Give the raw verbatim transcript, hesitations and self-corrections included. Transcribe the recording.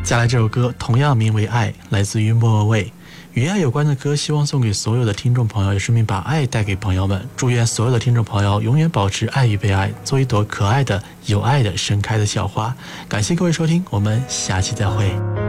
再来这首歌同样名为《爱》，来自于莫文蔚。与爱有关的歌，希望送给所有的听众朋友，也顺便把爱带给朋友们。祝愿所有的听众朋友永远保持爱与被爱，做一朵可爱的、有爱的、盛开的小花。感谢各位收听，我们下期再会。